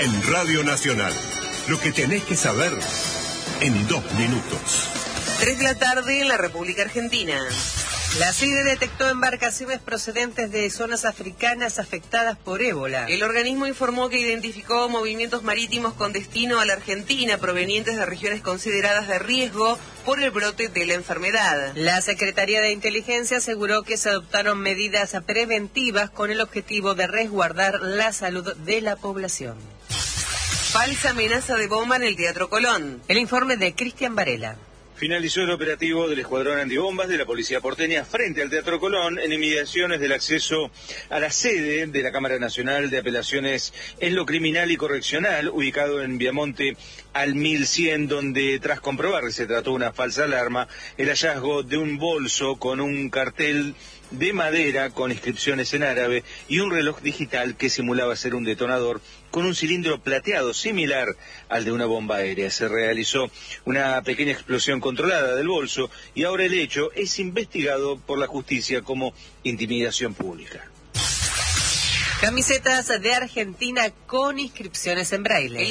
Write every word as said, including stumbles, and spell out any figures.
En Radio Nacional, lo que tenés que saber en dos minutos. Tres de la tarde en la República Argentina. La C I D E detectó embarcaciones procedentes de zonas africanas afectadas por ébola. El organismo informó que identificó movimientos marítimos con destino a la Argentina provenientes de regiones consideradas de riesgo por el brote de la enfermedad. La Secretaría de Inteligencia aseguró que se adoptaron medidas preventivas con el objetivo de resguardar la salud de la población. Falsa amenaza de bomba en el Teatro Colón. El informe de Cristian Varela. Finalizó el operativo del Escuadrón Antibombas de la Policía Porteña frente al Teatro Colón en inmediaciones del acceso a la sede de la Cámara Nacional de Apelaciones en lo Criminal y Correccional, ubicado en Viamonte al mil cien, donde tras comprobar que se trató de una falsa alarma, el hallazgo de un bolso con un cartel de madera con inscripciones en árabe y un reloj digital que simulaba ser un detonador con un cilindro plateado similar al de una bomba aérea. Se realizó una pequeña explosión controlada del bolso y ahora el hecho es investigado por la justicia como intimidación pública. Camisetas de Argentina con inscripciones en braille.